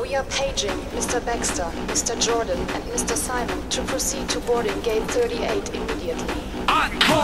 We are paging Mr. Baxter, Mr. Jordan, and Mr. Simon to proceed to boarding gate 38 immediately.